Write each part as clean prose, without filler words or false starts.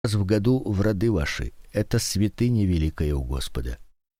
раз в году в роды ваши. Это святыня великая у Господа.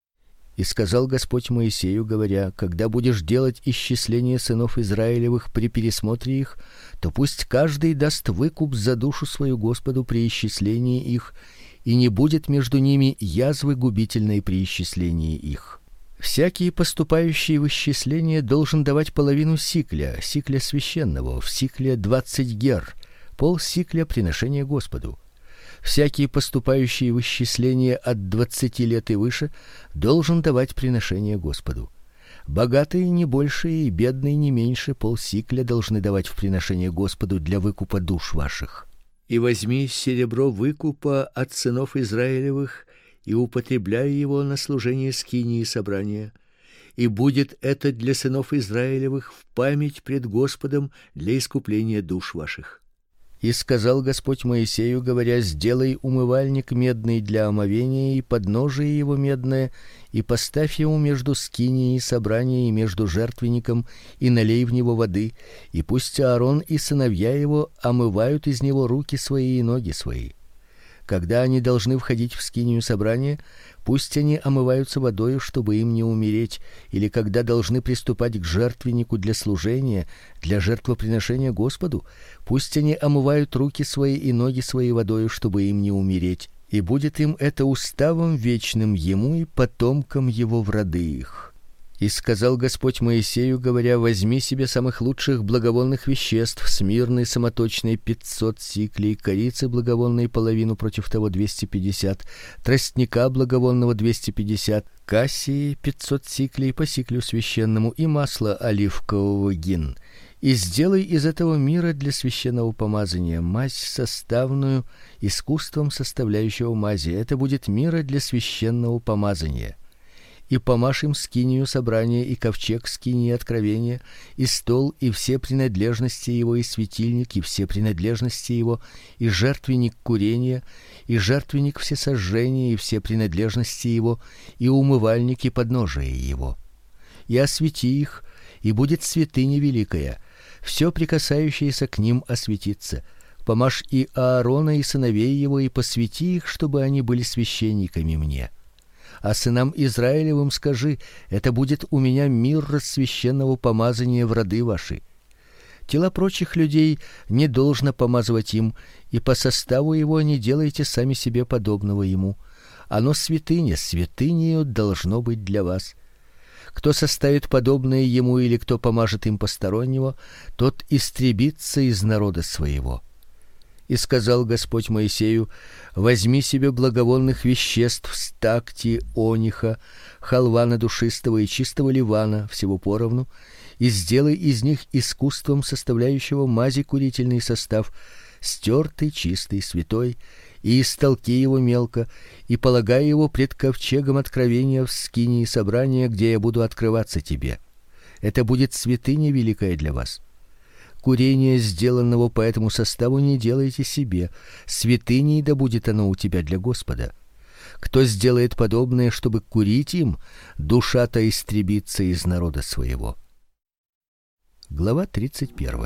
И сказал Господь Моисею, говоря: когда будешь делать исчисление сынов Израилевых при пересмотре их, то пусть каждый даст выкуп за душу свою Господу при исчислении их, и не будет между ними язвы губительной при исчислении их. Всякий поступающий в исчисление должен давать половину сикля священного, в сикле 20 гер, полсикля приношения Господу. Всякий поступающий в исчисление от 20 лет и выше должен давать приношение Господу. Богатые не больше и бедные не меньше полсикля должны давать в приношение Господу для выкупа душ ваших. И возьми серебро выкупа от сынов Израилевых и употребляй его на служение скинии собрания, и будет это для сынов Израилевых в память пред Господом для искупления душ ваших. И сказал Господь Моисею, говоря: сделай умывальник медный для омовения, и подножие его медное, и поставь его между скинией собрания и между жертвенником, и налей в него воды, и пусть Аарон и сыновья его омывают из него руки свои и ноги свои. Когда они должны входить в скинию собрания, пусть они омываются водою, чтобы им не умереть, или когда должны приступать к жертвеннику для служения, для жертвоприношения Господу, пусть они омывают руки свои и ноги свои водою, чтобы им не умереть, и будет им это уставом вечным ему и потомкам его в роды их. И сказал Господь Моисею, говоря: возьми себе самых лучших благовонных веществ: смирны самоточные 500 сиклей, корицы благовонной половину против того 250, тростника благовонного 250, кассии 500 сиклей по сиклю священному и масла оливкового гин. И сделай из этого мира для священного помазания мазь составную искусством составляющего мази. Это будет мира для священного помазания. И помажь им скинию собрания, и ковчег скинии откровения, и стол, и все принадлежности его, и светильник, и все принадлежности его, и жертвенник курения, и жертвенник всесожжения, и все принадлежности его, и умывальник, и подножие его. И освети их, и будет святыня великая, все прикасающееся к ним осветится. Помажь и Аарона, и сыновей его, и посвяти их, чтобы они были священниками мне. А сынам Израилевым скажи: это будет у меня мир священного помазания в роды ваши. Тела прочих людей не должно помазывать им, и по составу его не делайте сами себе подобного ему. Оно святыня, святынею должно быть для вас. Кто составит подобное ему или кто помажет им постороннего, тот истребится из народа своего. И сказал Господь Моисею: возьми себе благовонных веществ стакти, ониха, халвана душистого и чистого ливана, всего поровну, и сделай из них искусством составляющего мази курительный состав, стертый, чистый, святой, и истолки его мелко, и полагай его пред ковчегом откровения в скинии собрания, где я буду открываться тебе. Это будет святыня великая для вас. Курение, сделанного по этому составу, не делайте себе, святыней да будет оно у тебя для Господа. Кто сделает подобное, чтобы курить им, душа-то истребится из народа своего. Глава 31.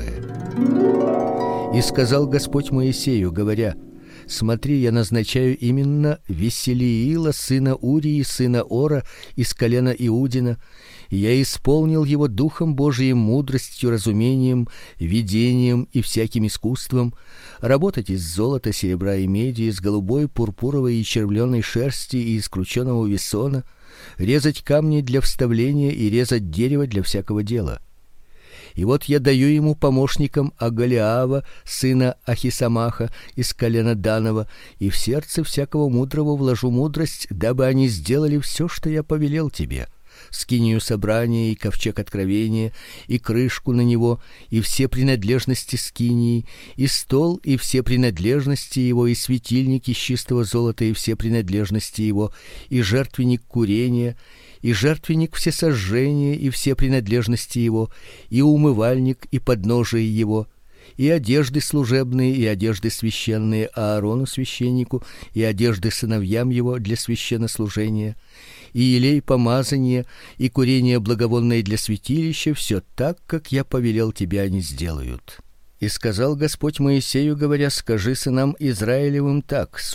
И сказал Господь Моисею, говоря: смотри, я назначаю именно Веселиила, сына Урии, сына Ора, из колена Иудина, и я исполнил его духом Божиим, мудростью, разумением, видением и всяким искусством, работать из золота, серебра и меди, из голубой, пурпуровой и червленой шерсти и из крученого весона, резать камни для вставления и резать дерево для всякого дела. И вот я даю ему помощникам Агалиава, сына Ахисамаха, из колена Данова, и в сердце всякого мудрого вложу мудрость, дабы они сделали все, что я повелел тебе: скинию собрания и ковчег откровения, и крышку на него, и все принадлежности скинии, и стол, и все принадлежности его, и светильник из чистого золота, и все принадлежности его, и жертвенник курения, и жертвенник всесожжения, и все принадлежности его, и умывальник, и подножие его, и одежды служебные, и одежды священные Аарону священнику, и одежды сыновьям его для священнослужения, и елей помазания, и курение благовонное для святилища, все так, как я повелел тебе, они сделают. И сказал Господь Моисею, говоря: скажи сынам Израилевым так: